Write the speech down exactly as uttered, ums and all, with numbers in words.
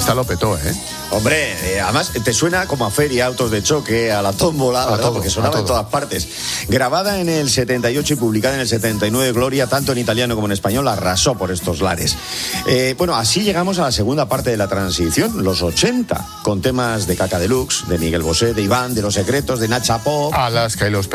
esta lo petó, ¿eh? Hombre, eh, además te suena como a feria, autos de choque, a la tómbola, ¿verdad? Todo, Porque sonaba en todas partes. Grabada en el setenta y ocho y publicada en el setenta y nueve, Gloria, tanto en italiano como en español, arrasó por estos lares. Eh, bueno, así llegamos a la segunda parte de la transición, los ochenta, con temas de Caca Deluxe, de Miguel Bosé, de Iván, de Los Secretos, de Nacha Pop. Alaska y los